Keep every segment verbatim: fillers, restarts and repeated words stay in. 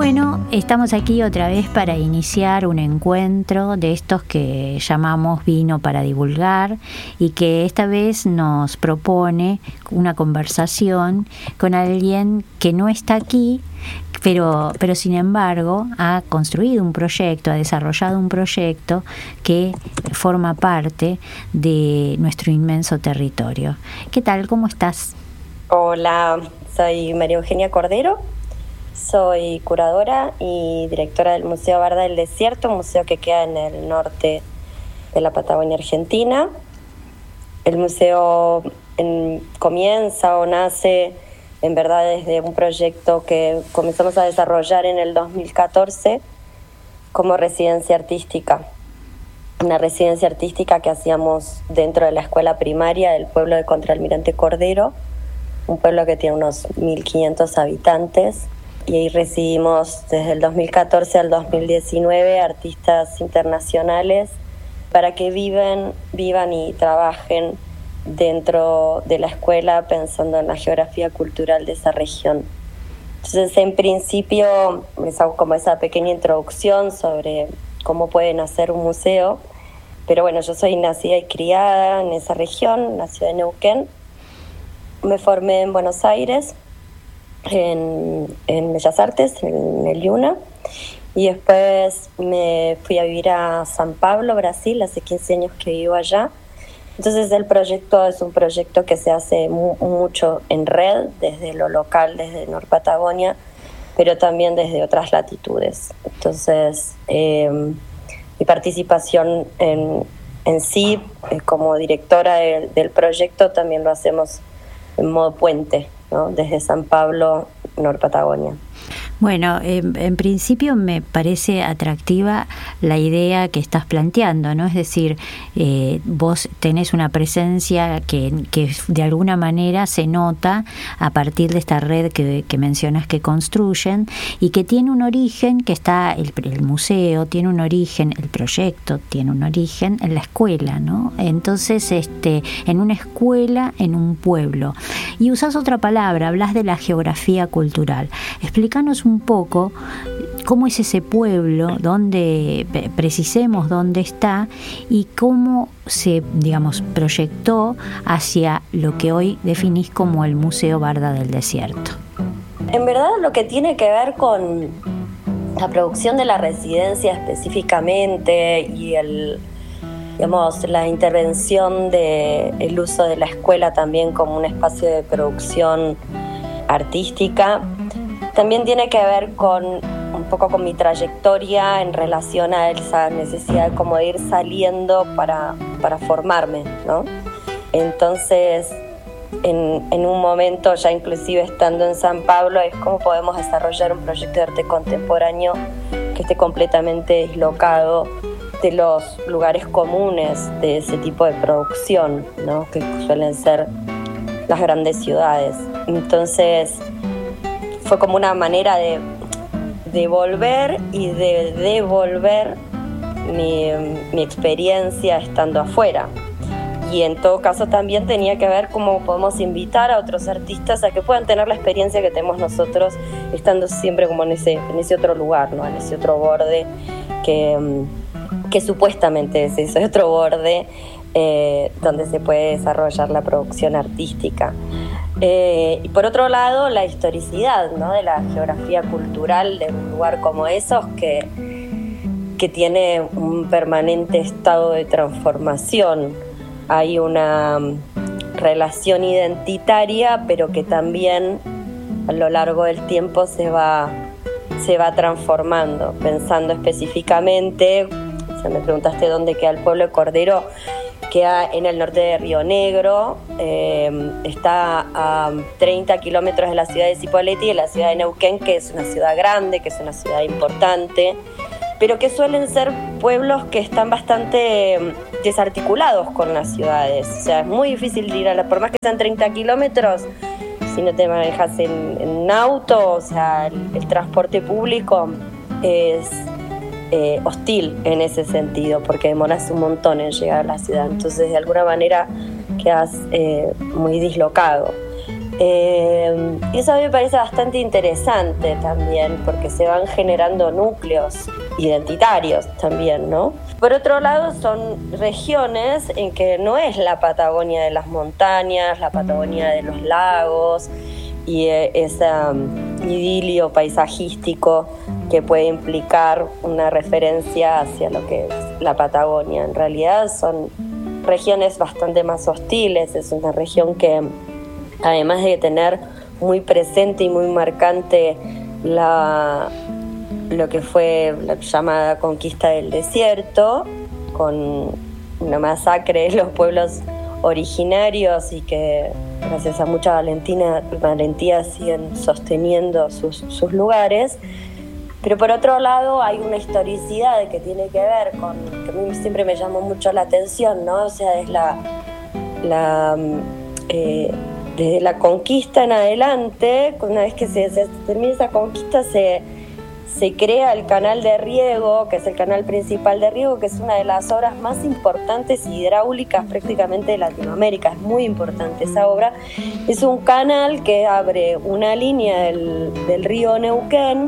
Bueno, estamos aquí otra vez para iniciar un encuentro de estos que llamamos Vino para Divulgar y que esta vez nos propone una conversación con alguien que no está aquí, pero, pero sin embargo ha construido un proyecto, ha desarrollado un proyecto que forma parte de nuestro inmenso territorio. ¿Qué tal? ¿Cómo estás? Hola, soy María Eugenia Cordero. Soy curadora y directora del Museo Barda del Desierto, un museo que queda en el norte de la Patagonia Argentina. El museo en, comienza o nace en verdad desde un proyecto que comenzamos a desarrollar en el dos mil catorce como residencia artística. Una residencia artística que hacíamos dentro de la escuela primaria del pueblo de Contralmirante Cordero, un pueblo que tiene unos mil quinientos habitantes. Y ahí recibimos desde el dos mil catorce al dos mil diecinueve artistas internacionales para que viven, vivan y trabajen dentro de la escuela pensando en la geografía cultural de esa región. Entonces, en principio, les hago como esa pequeña introducción sobre cómo puede nacer un museo. Pero bueno, yo soy nacida y criada en esa región, en la ciudad de Neuquén. Me formé en Buenos Aires, En, en Bellas Artes, en el IUNA, y después me fui a vivir a San Pablo, Brasil, hace quince años que vivo allá. Entonces el proyecto es un proyecto que se hace mu- mucho en red, desde lo local, desde Nor Patagonia, pero también desde otras latitudes. Entonces eh, mi participación en, en sí, eh, como directora de, del proyecto, también lo hacemos en modo puente, ¿no? Desde San Pablo, Nor Patagonia. Bueno, en, en principio me parece atractiva la idea que estás planteando, ¿no? Es decir, eh, vos tenés una presencia que, que de alguna manera se nota a partir de esta red que, que mencionas que construyen y que tiene un origen, que está el, el museo, tiene un origen, el proyecto tiene un origen en la escuela, ¿no? Entonces, este, en una escuela, en un pueblo. Y usás otra palabra, hablas de la geografía cultural. Explícanos un un poco cómo es ese pueblo, dónde precisemos dónde está y cómo se, digamos, proyectó hacia lo que hoy definís como el Museo Barda del Desierto. En verdad, lo que tiene que ver con la producción de la residencia específicamente y el, digamos, la intervención del uso de la escuela también como un espacio de producción artística, también tiene que ver con un poco con mi trayectoria en relación a esa necesidad como de ir saliendo para, para formarme, ¿no? Entonces, en, en un momento, ya inclusive estando en San Pablo, es cómo podemos desarrollar un proyecto de arte contemporáneo que esté completamente dislocado de los lugares comunes de ese tipo de producción, ¿no? Que suelen ser las grandes ciudades. Entonces, fue como una manera de, de volver y de devolver mi, mi experiencia estando afuera. Y en todo caso también tenía que ver cómo podemos invitar a otros artistas a que puedan tener la experiencia que tenemos nosotros estando siempre como en ese, en ese otro lugar, ¿no? En ese otro borde que, que supuestamente es ese otro borde eh, donde se puede desarrollar la producción artística. Eh, y por otro lado, la historicidad, ¿no? De la geografía cultural de un lugar como esos que, que tiene un permanente estado de transformación. Hay una relación identitaria, pero que también a lo largo del tiempo se va, se va transformando. Pensando específicamente, o sea, me preguntaste dónde queda el pueblo de Cordero. Queda en el norte de Río Negro, eh, está a treinta kilómetros de la ciudad de Cipolletti y de la ciudad de Neuquén, que es una ciudad grande, que es una ciudad importante, pero que suelen ser pueblos que están bastante desarticulados con las ciudades. O sea, es muy difícil ir a la, por más que sean treinta kilómetros, si no te manejas en, en auto, o sea, el, el transporte público es eh, hostil en ese sentido, porque demoras un montón en llegar a la ciudad. Entonces, de alguna manera, quedas eh, muy dislocado. Eh, y eso a mí me parece bastante interesante también, porque se van generando núcleos identitarios también, ¿no? Por otro lado, son regiones en que no es la Patagonia de las montañas, la Patagonia de los lagos y eh, ese um, idilio paisajístico que puede implicar una referencia hacia lo que es la Patagonia. En realidad son regiones bastante más hostiles, es una región que, además de tener muy presente y muy marcante la, lo que fue la llamada conquista del desierto, con una masacre de los pueblos originarios y que gracias a mucha valentina, valentía siguen sosteniendo sus, sus lugares. Pero por otro lado hay una historicidad que tiene que ver con, que a mí siempre me llamó mucho la atención, ¿no? O sea, es la... la eh, desde la conquista en adelante, una vez que se, se termina esa conquista, se, se crea el canal de riego, que es el canal principal de riego, que es una de las obras más importantes hidráulicas prácticamente de Latinoamérica. Es muy importante esa obra. Es un canal que abre una línea del, del río Neuquén,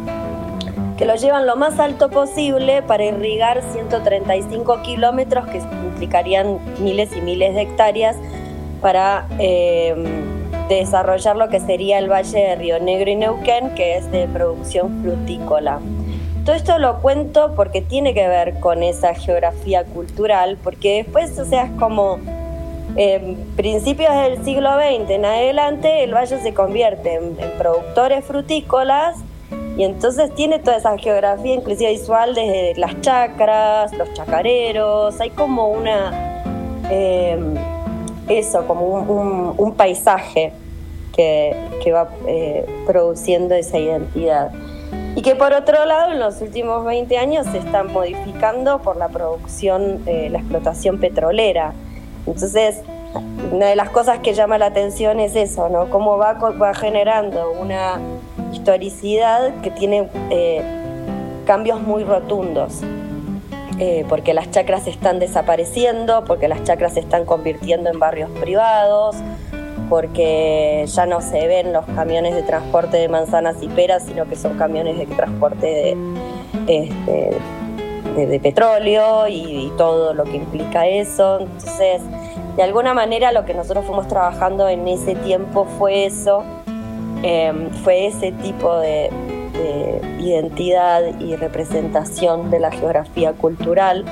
que lo llevan lo más alto posible para irrigar ciento treinta y cinco kilómetros, que implicarían miles y miles de hectáreas, para eh, desarrollar lo que sería el Valle de Río Negro y Neuquén, que es de producción frutícola. Todo esto lo cuento porque tiene que ver con esa geografía cultural, porque después, o sea, es como eh, principios del siglo veinte en adelante, el valle se convierte en, en productores frutícolas, y entonces tiene toda esa geografía, inclusive visual, desde las chacras, los chacareros. Hay como una... Eh, eso, como un, un, un paisaje que, que va eh, produciendo esa identidad. Y que por otro lado, en los últimos veinte años se están modificando por la producción, eh, la explotación petrolera. Entonces, una de las cosas que llama la atención es eso, ¿no? Cómo va, va generando una historicidad que tiene eh, cambios muy rotundos. Eh, porque las chacras están desapareciendo, porque las chacras se están convirtiendo en barrios privados, porque ya no se ven los camiones de transporte de manzanas y peras, sino que son camiones de transporte de, este, de, de petróleo y, y todo lo que implica eso. Entonces, de alguna manera lo que nosotros fuimos trabajando en ese tiempo fue eso, eh, fue ese tipo de... de identidad y representación de la geografía cultural,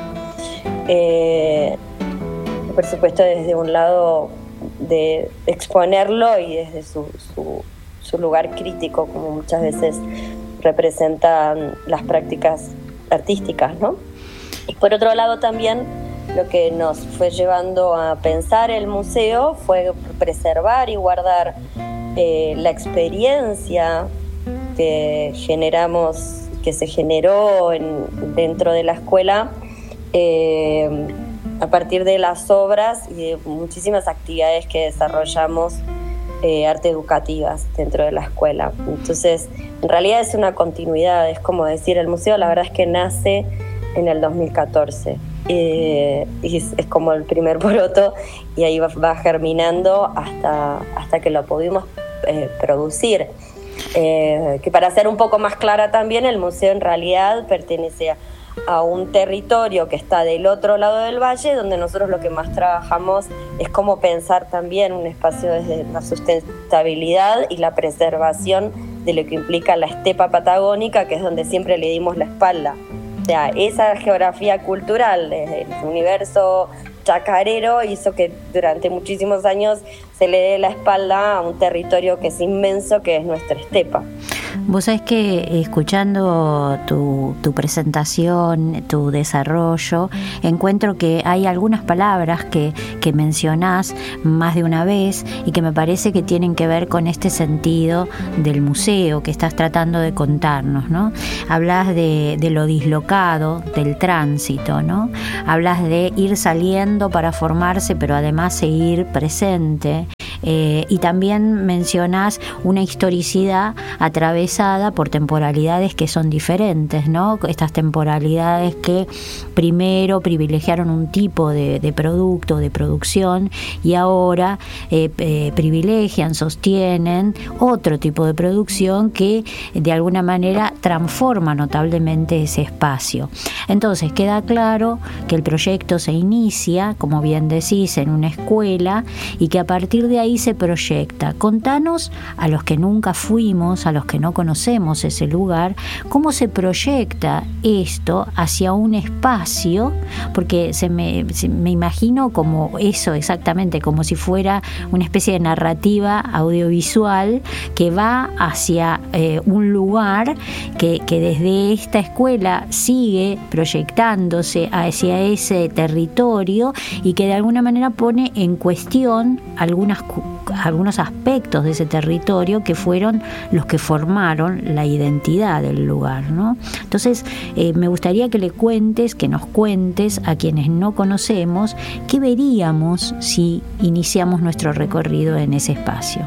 eh, por supuesto desde un lado de exponerlo y desde su, su, su lugar crítico, como muchas veces representan las prácticas artísticas, ¿no? Y por otro lado también lo que nos fue llevando a pensar el museo fue preservar y guardar eh, la experiencia que generamos, que se generó en, dentro de la escuela eh, a partir de las obras y de muchísimas actividades que desarrollamos eh, arte educativas dentro de la escuela. Entonces, en realidad es una continuidad, es como decir, el museo la verdad es que nace en el dos mil catorce eh, y es, es como el primer broto y ahí va, va germinando hasta, hasta que lo pudimos eh, producir. Eh, que para ser un poco más clara también, el museo en realidad pertenece a, a un territorio que está del otro lado del valle, donde nosotros lo que más trabajamos es cómo pensar también un espacio desde la sustentabilidad y la preservación de lo que implica la estepa patagónica, que es donde siempre le dimos la espalda. O sea, esa geografía cultural desde el universo chacarero hizo que durante muchísimos años se le dé la espalda a un territorio que es inmenso, que es nuestra estepa. Vos sabés que escuchando tu, tu presentación, tu desarrollo, encuentro que hay algunas palabras que, que mencionás más de una vez y que me parece que tienen que ver con este sentido del museo que estás tratando de contarnos, ¿no? Hablas de, de lo dislocado, del tránsito, ¿no? Hablas de ir saliendo para formarse, pero además seguir presente eh, y también mencionás una historicidad atravesada por temporalidades que son diferentes, ¿no? Estas temporalidades que primero privilegiaron un tipo de, de producto, de producción, y ahora eh, eh, privilegian, sostienen otro tipo de producción que de alguna manera transforma notablemente ese espacio. Entonces queda claro que el proyecto se inicia, como bien decís, en una escuela y que a partir de ahí se proyecta. Contanos, a los que nunca fuimos, a los que no conocemos ese lugar, cómo se proyecta esto hacia un espacio, porque se me, se, me imagino como eso exactamente, como si fuera una especie de narrativa audiovisual que va hacia eh, un lugar que, que desde esta escuela sigue proyectándose hacia ese territorio y que de alguna manera pone en cuestión algunas, algunos aspectos de ese territorio que fueron los que formaron la identidad del lugar, ¿no? Entonces, eh, me gustaría que le cuentes, que nos cuentes a quienes no conocemos, qué veríamos si iniciamos nuestro recorrido en ese espacio.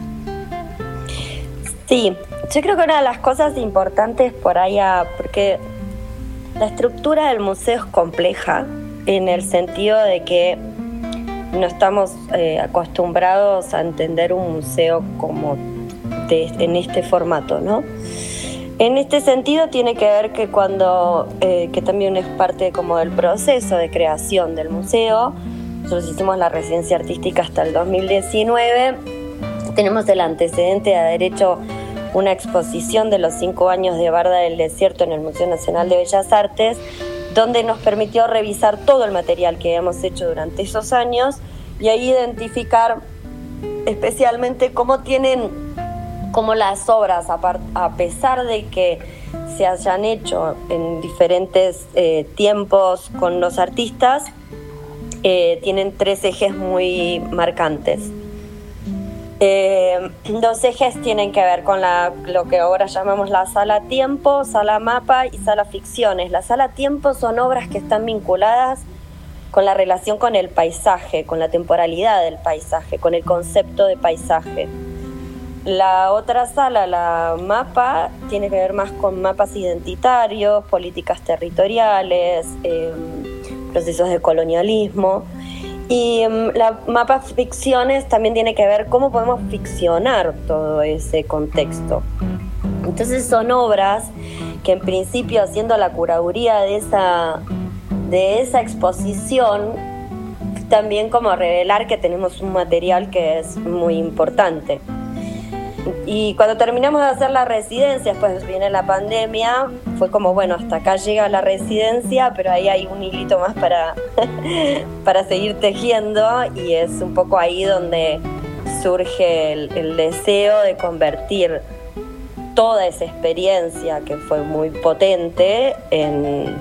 Sí, yo creo que una de las cosas importantes por allá, porque la estructura del museo es compleja en el sentido de que no estamos eh, acostumbrados a entender un museo como de, en este formato, ¿no? En este sentido tiene que ver que cuando, eh, que también es parte como del proceso de creación del museo, nosotros hicimos la residencia artística hasta el dos mil diecinueve, tenemos el antecedente de haber hecho una exposición de los cinco años de Barda del Desierto en el Museo Nacional de Bellas Artes, donde nos permitió revisar todo el material que habíamos hecho durante esos años y ahí identificar especialmente cómo tienen, cómo las obras, a, par, a pesar de que se hayan hecho en diferentes eh, tiempos con los artistas, eh, tienen tres ejes muy marcantes. Eh, dos ejes tienen que ver con la, lo que ahora llamamos la sala tiempo, sala mapa y sala ficciones. La sala tiempo son obras que están vinculadas con la relación con el paisaje, con la temporalidad del paisaje, con el concepto de paisaje. La otra sala, la mapa, tiene que ver más con mapas identitarios, políticas territoriales, eh, procesos de colonialismo. Y um, la mapa ficciones también tiene que ver cómo podemos ficcionar todo ese contexto. Entonces son obras que en principio, haciendo la curaduría de esa, de esa exposición, también como revelar que tenemos un material que es muy importante. Y cuando terminamos de hacer la residencia, después viene la pandemia, fue como, bueno, hasta acá llega la residencia, pero ahí hay un hilito más para, para seguir tejiendo, y es un poco ahí donde surge el, el deseo de convertir toda esa experiencia, que fue muy potente, en,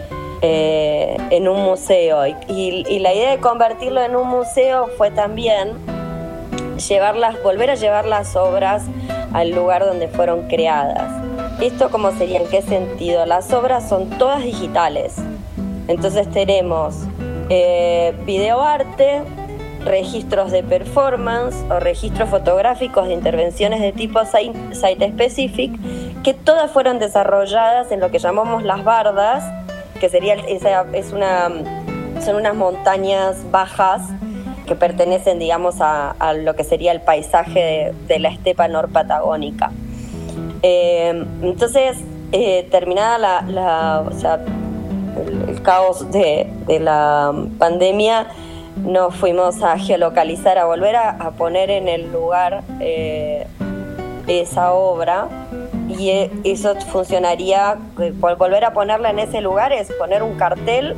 eh, en un museo. Y, y, y la idea de convertirlo en un museo fue también llevarlas, volver a llevar las obras al lugar donde fueron creadas. ¿Esto cómo sería? ¿En qué sentido? Las obras son todas digitales. Entonces tenemos eh, videoarte, registros de performance o registros fotográficos de intervenciones de tipo site-specific, que todas fueron desarrolladas en lo que llamamos las bardas, que sería esa, es una, son unas montañas bajas que pertenecen, digamos, a, a lo que sería el paisaje de, de la estepa norpatagónica. Eh, entonces, eh, terminada la, la, o sea, el, el caos de, de la pandemia, nos fuimos a geolocalizar, a volver a, a poner en el lugar eh, esa obra, y eso funcionaría, volver a ponerla en ese lugar es poner un cartel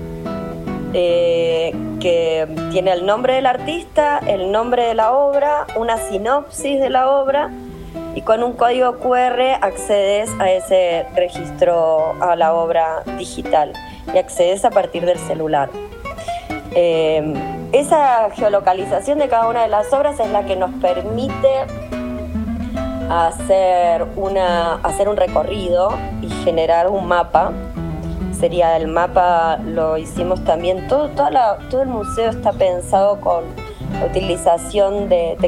Eh, que tiene el nombre del artista, el nombre de la obra, una sinopsis de la obra, y con un código cu erre accedes a ese registro, a la obra digital, y accedes a partir del celular. Eh, esa geolocalización de cada una de las obras es la que nos permite hacer, una, hacer un recorrido y generar un mapa. Sería el mapa, lo hicimos también, todo, toda la, todo el museo está pensado con la utilización de